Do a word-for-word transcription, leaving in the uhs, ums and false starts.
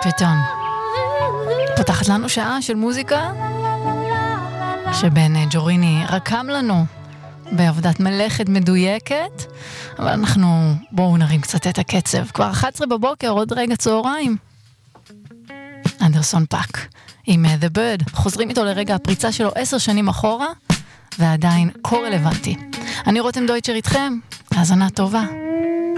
אפטון פותחת לנו שעה של מוזיקה שבן ג'וריני רקם לנו בעבודת מלאכת מדויקת, אבל אנחנו בואו נרים קצת את הקצב. כבר אחת עשרה בבוקר, עוד רגע צהריים. אנדרסון פאק עם The Bird, חוזרים איתו לרגע הפריצה שלו עשר שנים אחורה ועדיין כה רלוונטי. אני רותם דויטשר איתכם, האזנה טובה.